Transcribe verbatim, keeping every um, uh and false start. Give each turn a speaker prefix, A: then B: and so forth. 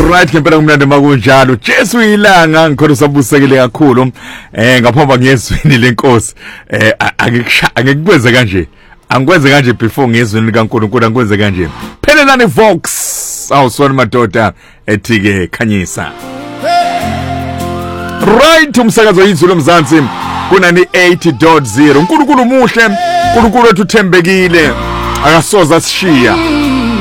A: Right ngempela kumnandi makunjalo. Jesu ilanga ngikhona sabusekile kakhulu. Eh ngaphambi ngezwini lenkosi. Eh angikwenze kanje. Angikwenze kanje before ngezwini likaNkulunkulu angikwenze kanje. Phelelani Vox. Awusona madoda ethike khanyisa. Right umsakazo yizulu mzansi ku-ninety-eight point zero. uNkulunkulu muhle, uNkulunkulu wethu uthembekile. Akasoza sishiya.